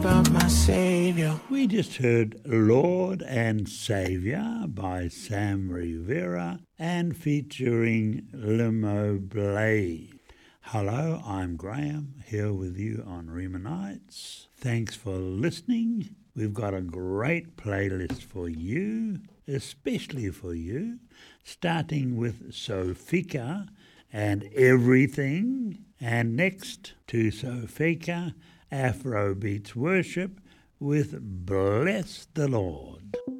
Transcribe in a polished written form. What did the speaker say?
About my Savior. We just heard Lord and Saviour by Sam Rivera and featuring Limo Blade. Hello, I'm Graham, here with you on Rima Nights. Thanks for listening. We've got a great playlist for you, especially for you, starting with Sofika and Everything, and next to Sofika, Afrobeats Worship with Bless the Lord.